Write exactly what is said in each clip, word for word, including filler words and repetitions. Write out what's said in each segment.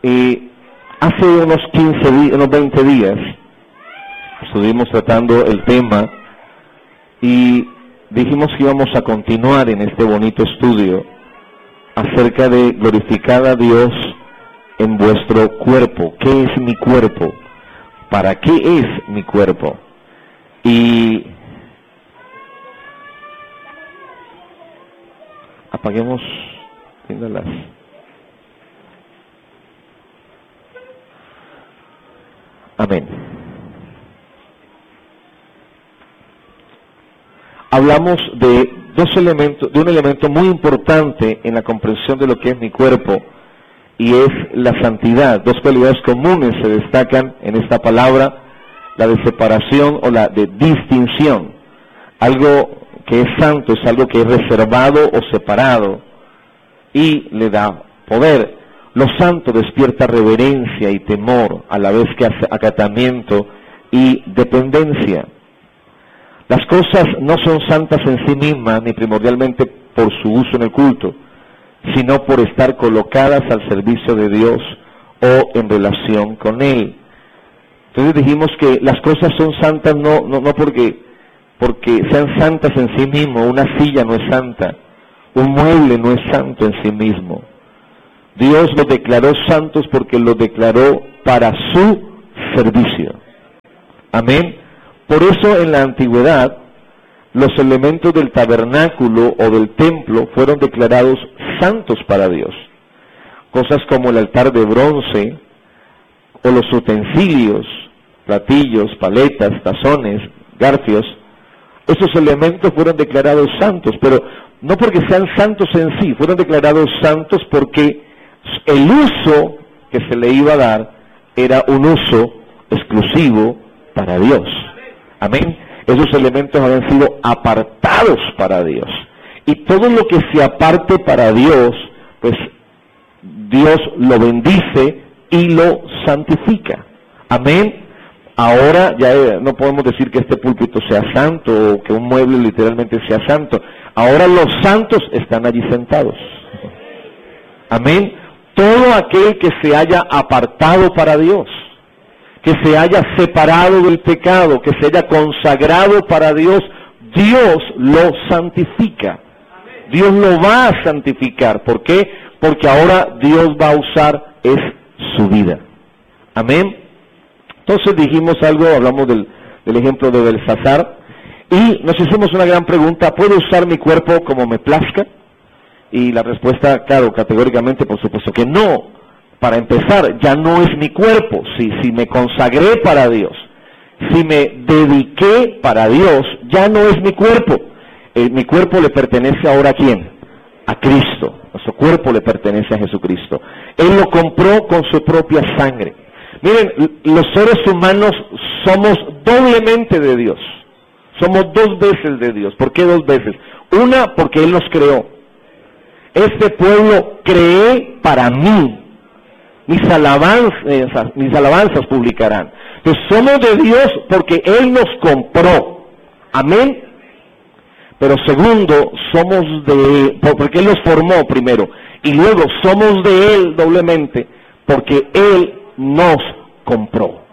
Eh, hace unos quince días, unos veinte días, estuvimos tratando el tema y dijimos que íbamos a continuar en este bonito estudio acerca de glorificar a Dios en vuestro cuerpo. ¿Qué es mi cuerpo? ¿Para qué es mi cuerpo? Y apaguemos las amén. Hablamos de dos elementos, de un elemento muy importante en la comprensión de lo que es mi cuerpo, y es la santidad. Dos cualidades comunes se destacan en esta palabra: la de separación o la de distinción. Algo que es santo es algo que es reservado o separado y le da poder. Lo santo despierta reverencia y temor, a la vez que hace acatamiento y dependencia. Las cosas no son santas en sí mismas, ni primordialmente por su uso en el culto, sino por estar colocadas al servicio de Dios o en relación con Él. Entonces dijimos que las cosas son santas no, no, no porque, porque sean santas en sí mismo. Una silla no es santa, un mueble no es santo en sí mismo. Dios los declaró santos porque los declaró para su servicio. Amén. Por eso en la antigüedad los elementos del tabernáculo o del templo fueron declarados santos para Dios. Cosas como el altar de bronce o los utensilios, platillos, paletas, tazones, garfios, esos elementos fueron declarados santos, pero no porque sean santos en sí, fueron declarados santos porque el uso que se le iba a dar era un uso exclusivo para Dios. Amén. Esos elementos habían sido apartados para Dios. Y todo lo que se aparte para Dios, pues Dios lo bendice y lo santifica. Amén. Ahora ya no podemos decir que este púlpito sea santo o que un mueble literalmente sea santo. Ahora los santos están allí sentados. Amén. Todo aquel que se haya apartado para Dios, que se haya separado del pecado, que se haya consagrado para Dios, Dios lo santifica. Dios lo va a santificar. ¿Por qué? Porque ahora Dios va a usar es su vida. Amén. Entonces dijimos algo, hablamos del, del ejemplo de Belsasar, y nos hicimos una gran pregunta: ¿puedo usar mi cuerpo como me plazca? Y la respuesta, claro, categóricamente, por supuesto que no. Para empezar, ya no es mi cuerpo. Si, si me consagré para Dios, si me dediqué para Dios, ya no es mi cuerpo. Eh, mi cuerpo le pertenece ahora ¿a quién? A Cristo. Nuestro cuerpo le pertenece a Jesucristo. Él lo compró con su propia sangre. Miren, los seres humanos somos doblemente de Dios. Somos dos veces de Dios. ¿Por qué dos veces? Una, porque Él nos creó. Este pueblo creé para mí. Mis alabanzas, mis alabanzas publicarán. Entonces somos de Dios porque Él nos compró. Amén. Pero segundo, somos de Él, porque Él nos formó primero. Y luego somos de Él doblemente porque Él nos compró.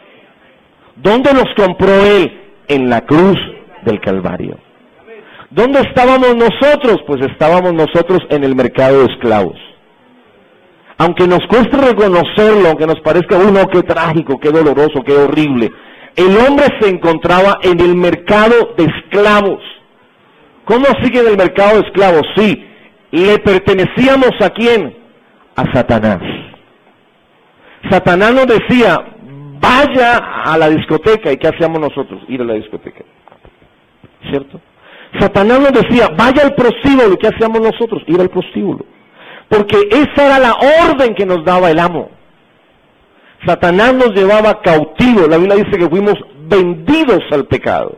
¿Dónde nos compró Él? En la cruz del Calvario. ¿Dónde estábamos nosotros? Pues estábamos nosotros en el mercado de esclavos. Aunque nos cueste reconocerlo, aunque nos parezca, uy, no, qué trágico, qué doloroso, qué horrible, el hombre se encontraba en el mercado de esclavos. ¿Cómo así que en el mercado de esclavos? Sí, le pertenecíamos ¿a quién? A Satanás. Satanás nos decía, vaya a la discoteca. ¿Y qué hacíamos nosotros? Ir a la discoteca. ¿Cierto? Satanás nos decía, vaya al prostíbulo. ¿Y qué hacíamos nosotros? Ir al prostíbulo. Porque esa era la orden que nos daba el amo. Satanás nos llevaba cautivos. La Biblia dice que fuimos vendidos al pecado.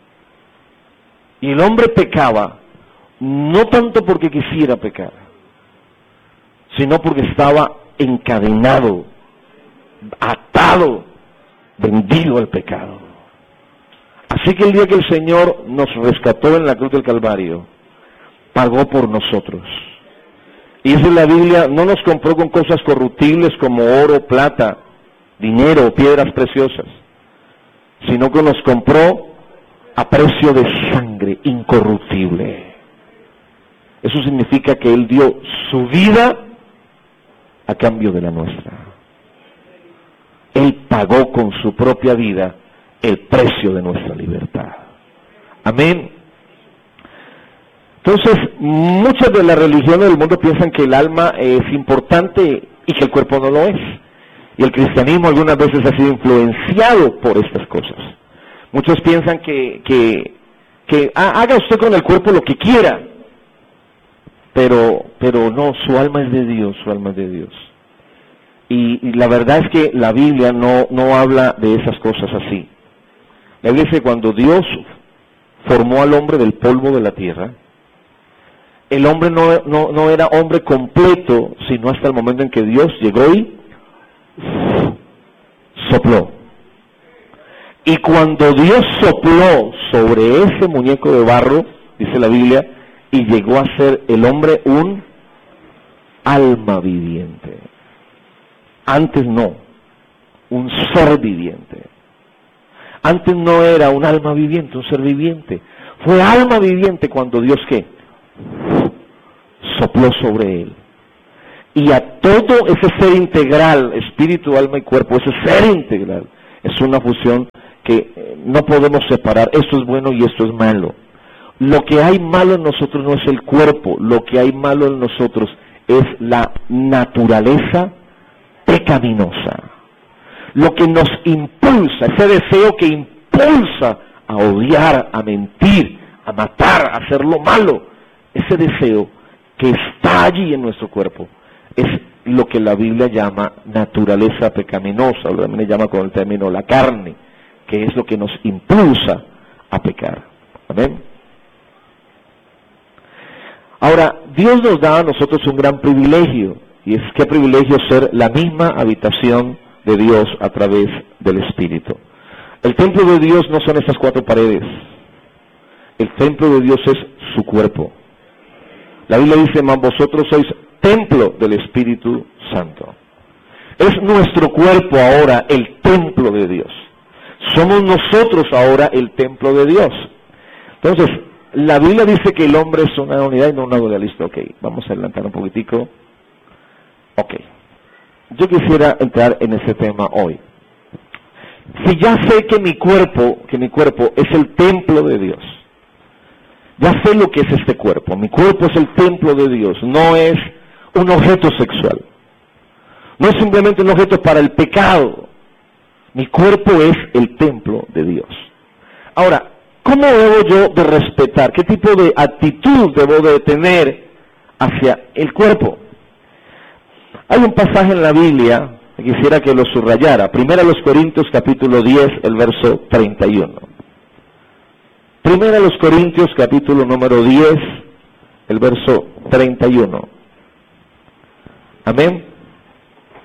Y el hombre pecaba, no tanto porque quisiera pecar, sino porque estaba encadenado, atado, vendido al pecado. Así que el día que el Señor nos rescató en la cruz del Calvario, pagó por nosotros. Y dice la Biblia, no nos compró con cosas corruptibles como oro, plata, dinero o piedras preciosas, sino que nos compró a precio de sangre incorruptible. Eso significa que Él dio su vida a cambio de la nuestra. Él pagó con su propia vida el precio de nuestra libertad. Amén. Entonces, muchas de las religiones del mundo piensan que el alma es importante y que el cuerpo no lo es. Y el cristianismo algunas veces ha sido influenciado por estas cosas. Muchos piensan que, que, que haga usted con el cuerpo lo que quiera, pero, pero no, su alma es de Dios, su alma es de Dios. Y, y la verdad es que la Biblia no, no habla de esas cosas así. La Biblia dice que cuando Dios formó al hombre del polvo de la tierra, el hombre no, no, no era hombre completo, sino hasta el momento en que Dios llegó y sopló. Y cuando Dios sopló sobre ese muñeco de barro, dice la Biblia, y llegó a ser el hombre un alma viviente. Antes no, un ser viviente. Antes no era un alma viviente, un ser viviente. Fue alma viviente cuando Dios, ¿qué? Sopló sobre él. Y a todo ese ser integral, espíritu, alma y cuerpo, ese ser integral, es una fusión que no podemos separar. Esto es bueno y esto es malo. Lo que hay malo en nosotros no es el cuerpo, lo que hay malo en nosotros es la naturaleza pecaminosa. Lo que nos impulsa, ese deseo que impulsa a odiar, a mentir, a matar, a hacer lo malo, ese deseo que está allí en nuestro cuerpo, es lo que la Biblia llama naturaleza pecaminosa, o también le llama con el término la carne, que es lo que nos impulsa a pecar. Amén. Ahora, Dios nos da a nosotros un gran privilegio, y es qué privilegio ser la misma habitación de Dios a través del Espíritu. El templo de Dios no son estas cuatro paredes. El templo de Dios es su cuerpo. La Biblia dice, mas vosotros sois templo del Espíritu Santo. Es nuestro cuerpo ahora el templo de Dios. Somos nosotros ahora el templo de Dios. Entonces, la Biblia dice que el hombre es una unidad y no una dualista. Ok, vamos a adelantar un poquitico. Ok. Yo quisiera entrar en ese tema hoy. Si ya sé que mi cuerpo, que mi cuerpo es el templo de Dios, ya sé lo que es este cuerpo. Mi cuerpo es el templo de Dios, no es un objeto sexual. No es simplemente un objeto para el pecado. Mi cuerpo es el templo de Dios. Ahora, ¿cómo debo yo de respetar? ¿Qué tipo de actitud debo de tener hacia el cuerpo? Hay un pasaje en la Biblia que quisiera que lo subrayara. Primera los Corintios capítulo diez, el verso treinta y uno. Primera los Corintios capítulo número diez, el verso treinta y uno. Amén.